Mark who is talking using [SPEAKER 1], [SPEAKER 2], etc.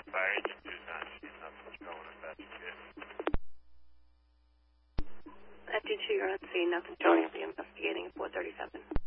[SPEAKER 1] Fire engine 2 9, nothing's showing investigating.
[SPEAKER 2] FD2, you're on scene, nothing showing, be investigating at 437.